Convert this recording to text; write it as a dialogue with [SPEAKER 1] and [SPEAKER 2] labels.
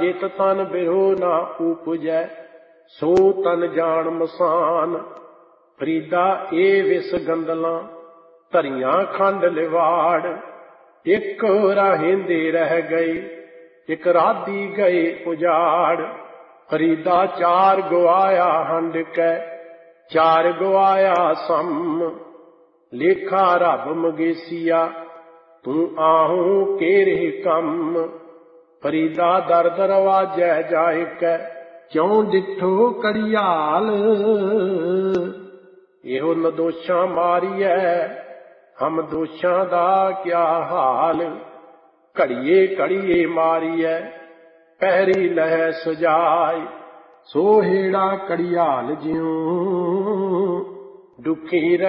[SPEAKER 1] ਜਿਤ ਤਨ ਬਿਰੋ ਨਾ ਊਪਜੈ, ਸੋ ਤਨ ਜਾਣ ਮਸਾਨ। ਫਰੀਦਾ ਇਹ ਵਿਸ ਗੰਦਲਾਂ, ਧਰੀਆਂ ਖੰਡ ਲਿਵਾੜ। ਇੱਕ ਰਾਹਿੰਦੇ ਰਹਿ ਗਏ, ਇੱਕ ਰਾਧੀ ਗਏ ਉਜਾੜ। ਫਰੀਦਾ ਚਾਰ ਗਵਾਇਆ ਹੰਡ ਕੈ, ਚਾਰ ਗਵਾਇਆ ਸਮ। ਲੇਖਾ ਰੱਬ ਮਗੇਸੀਆ, ਤੂੰ ਆਹੂੰ ਕੇਰੇ ਕੰਮ। ਫਰੀਦਾ ਦਰ ਦਰਵਾਜੈ ਜਾਇ ਕੈ, ਕਿਉਂ ਡਿਠੋ ਕੜਿਆਲ। ਇਹੋ ਨਦੋਸ਼ਾਂ ਮਾਰੀਐ, ਹਮ ਦੋਸ਼ਾਂ ਦਾ ਕਿਆ ਹਾਲ। ਘੜੀਏ ਘੜੀਏ ਮਾਰੀਐ, ਪਹਿਰੀ ਲਹਿ ਸਜਾਏ। ਸੋ ਹੇੜਾ ਕੜਿਆਲ ਜਿਉ, ਦੁਖੀ